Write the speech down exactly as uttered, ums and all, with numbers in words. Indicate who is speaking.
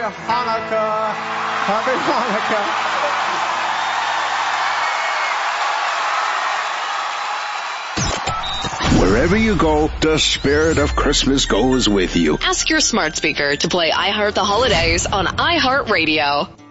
Speaker 1: Hanukkah. Happy Hanukkah.
Speaker 2: Wherever you go, the spirit of Christmas goes with you.
Speaker 3: Ask your smart speaker to play I Heart the Holidays on iHeartRadio.